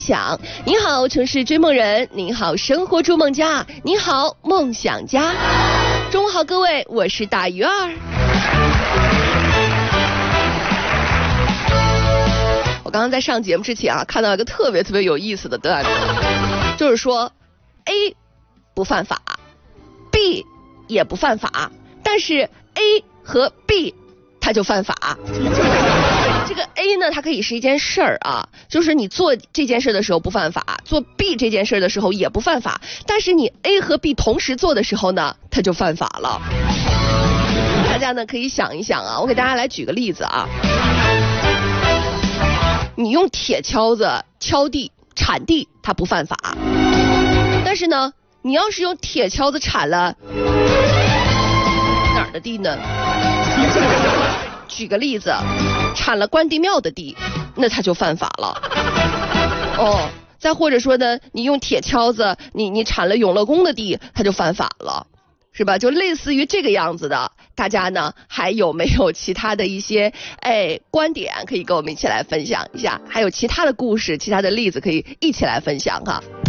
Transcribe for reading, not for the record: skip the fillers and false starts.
想，你好城市追梦人，你好生活筑梦家，你好梦想家。中午好各位，我是大鱼儿。我刚刚在上节目之前看到一个特别有意思的段子，就是说 A 不犯法 B 也不犯法，但是 A 和 B 它就犯法。这个 A 呢，它可以是一件事儿啊，就是你做这件事的时候不犯法，做 B 这件事的时候也不犯法，但是你 A 和 B 同时做的时候呢，它就犯法了。大家呢可以想一想啊，我给大家来举个例子啊，你用铁锹子敲地铲地，它不犯法，但是呢，你要是用铁锹子铲了哪儿的地呢？举个例子，铲了关帝庙的地，那他就犯法了。哦，再或者说呢，你用铁锹子，你铲了永乐宫的地，他就犯法了，是吧？就类似于这个样子的，大家呢还有没有其他的一些观点可以跟我们一起来分享一下？还有其他的故事、其他的例子可以一起来分享哈。